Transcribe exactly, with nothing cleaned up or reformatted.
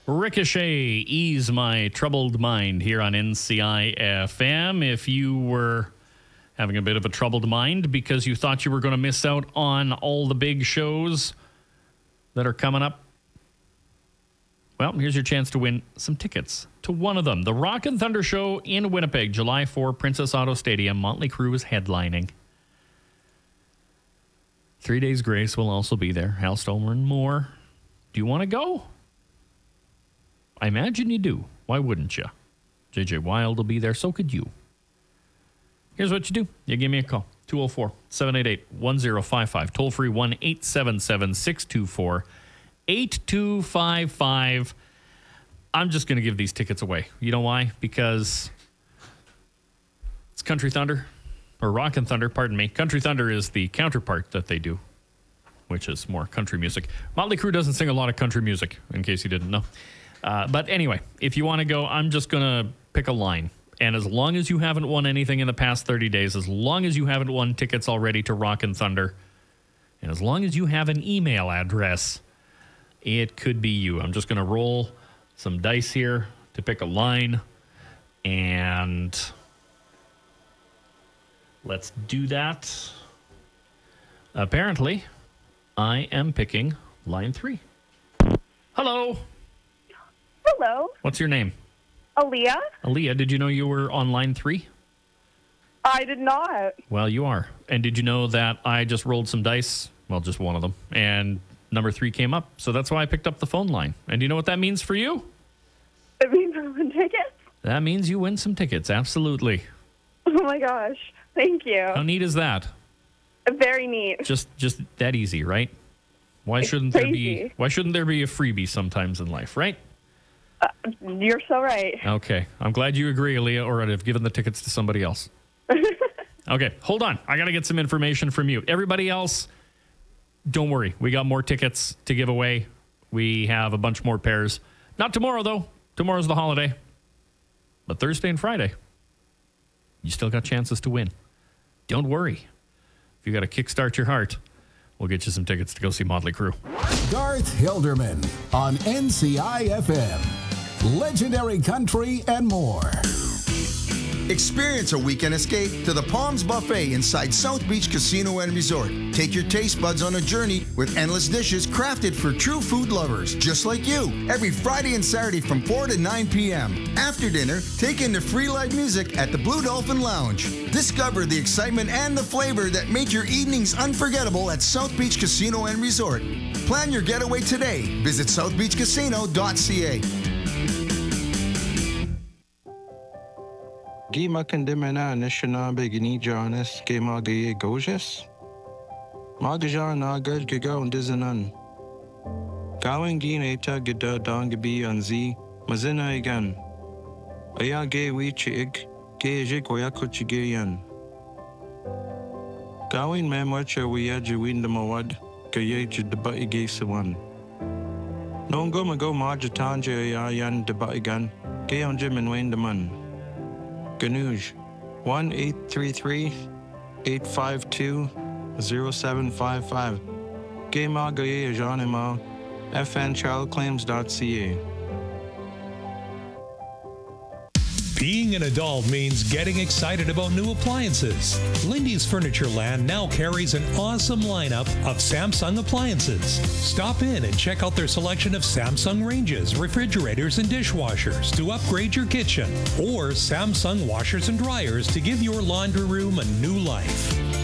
Ricochet, Ease My Troubled Mind here on N C I F M. If you were having a bit of a troubled mind because you thought you were going to miss out on all the big shows that are coming up, well, here's your chance to win some tickets to one of them. The Rock and Thunder Show in Winnipeg, July fourth, Princess Auto Stadium. Motley Crue is headlining. Three Days Grace will also be there. Hal Stoner and more. Do you want to go? I imagine you do. Why wouldn't you? J J Wild will be there. So could you. Here's what you do. You give me a call. two oh four, seven eight eight, one oh five five. Toll free one eight seven seven, six two four, eight two five five. I'm just going to give these tickets away. You know why? Because it's Country Thunder. Or Rock and Thunder, pardon me. Country Thunder is the counterpart that they do, which is more country music. Motley Crue doesn't sing a lot of country music, in case you didn't know. Uh, but anyway, if you want to go, I'm just going to pick a line. And as long as you haven't won anything in the past thirty days, as long as you haven't won tickets already to Rock and Thunder, and as long as you have an email address, it could be you. I'm just going to roll some dice here to pick a line. And let's do that. Apparently, I am picking line three. Hello. Hello. What's your name? Aaliyah. Aaliyah, did you know you were on line three? I did not. Well, you are. And did you know that I just rolled some dice? Well, just one of them. And number three came up. So that's why I picked up the phone line. And do you know what that means for you? It means I win tickets? That means you win some tickets. Absolutely. Oh, my gosh. Thank you. How neat is that? Very neat. Just just that easy, right? Why It's shouldn't there crazy. be why shouldn't there be a freebie sometimes in life, right? Uh, you're so right. Okay. I'm glad you agree, Aaliyah, or I'd have given the tickets to somebody else. Okay, hold on. I got to get some information from you. Everybody else, don't worry. We got more tickets to give away. We have a bunch more pairs. Not tomorrow, though. Tomorrow's the holiday. But Thursday and Friday, you still got chances to win. Don't worry. If you got to kickstart your heart, we'll get you some tickets to go see Motley Crue. Garth Hilderman on N C I F M. Legendary country and more. Experience a weekend escape to the Palms Buffet inside South Beach Casino and Resort. Take your taste buds on a journey with endless dishes crafted for true food lovers, just like you. Every Friday and Saturday from four to nine p.m. After dinner, take in the free live music at the Blue Dolphin Lounge. Discover the excitement and the flavor that make your evenings unforgettable at South Beach Casino and Resort. Plan your getaway today. Visit south beach casino dot c a. Gima Kandimena Nishana Begini Jonas Gemagaye Gojas Magajan Nagal Giga und Dizanan Gawing Gin Eta Gida Dangabi Anzi Mazina Egan Aya Gay Wichig Gay Jig Wayakuchigayan Gawing Mamwacha Wiyajawin the Mawad Gayaj the Butty Gaysawan Nongo Mago Majatanja Ayan the Buttigan Gay on Jim and Wayne the Man Ganuj, one eight three three, eight five two, zero seven five five. Gema Gaye Janima, f n child claims dot c a. Being an adult means getting excited about new appliances. Lindy's Furniture Land now carries an awesome lineup of Samsung appliances. Stop in and check out their selection of Samsung ranges, refrigerators, and dishwashers to upgrade your kitchen, or Samsung washers and dryers to give your laundry room a new life.